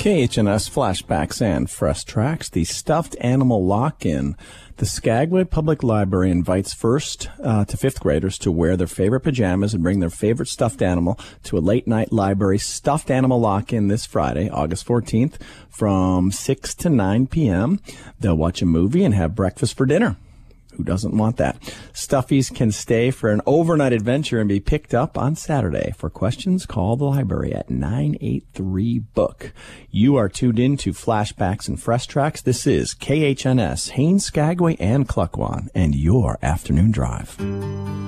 KHNS Flashbacks and Fresh Tracks, the Stuffed Animal Lock-In. The Skagway Public Library invites first to fifth graders to wear their favorite pajamas and bring their favorite stuffed animal to a late-night library stuffed animal lock-in this Friday, August 14th, from 6 to 9 p.m. They'll watch a movie and have breakfast for dinner. Who doesn't want that? Stuffies can stay for an overnight adventure and be picked up on Saturday. For questions, call the library at 983-BOOK. You are tuned in to Flashbacks and Fresh Tracks. This is KHNS, Haines, Skagway, and Klukwan, and your afternoon drive.